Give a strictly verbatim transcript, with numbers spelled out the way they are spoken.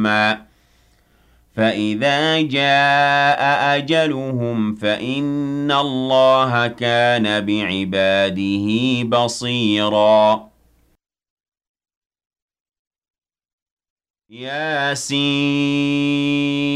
حُكْمًا فَإِذَا جَاءَ أَجَلُهُمْ فَإِنَّ اللَّهَ كَانَ بِعِبَادِهِ بَصِيرًا يس